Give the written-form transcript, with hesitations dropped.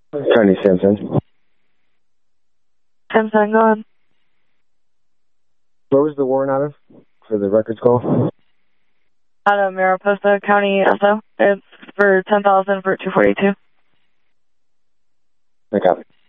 Tony Simpson. Simpson, go on. Where was the warrant out of for the records call? Out of Mariposa County, SO. It's for 10,000 for 242. I got it.